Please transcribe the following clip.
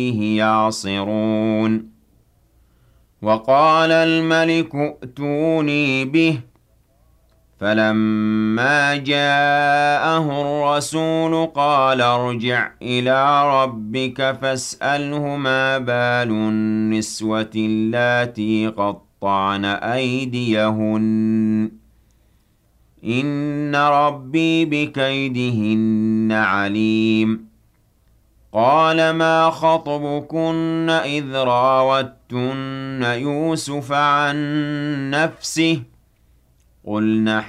يعصرون وقال الملك ائتوني به فلما جاءه الرسول قال ارجع إلى ربك فاسأله ما بال النسوة اللاتي قطعن أيديهن إن ربي بكيدهن عليم قال ما خطبكن إذ راوتن يوسف عن نفسه قلنا